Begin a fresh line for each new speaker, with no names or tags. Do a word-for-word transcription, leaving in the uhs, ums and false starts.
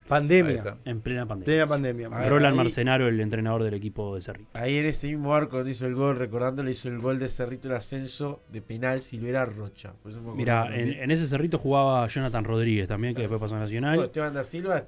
Pandemia.
En plena pandemia.
Plena pandemia.
Ahí-
Roland
ahí-
Marcenaro, el entrenador del equipo de Cerrito.
Ahí en ese mismo arco donde hizo el gol, recordándole, hizo el gol de Cerrito el ascenso de penal Silvera Rocha. Por eso me acuerdo
Mira, en,
también.
en ese Cerrito jugaba Jonathan Rodríguez también, que después pasó a
Bueno,
Nacional.
Esteban da Silva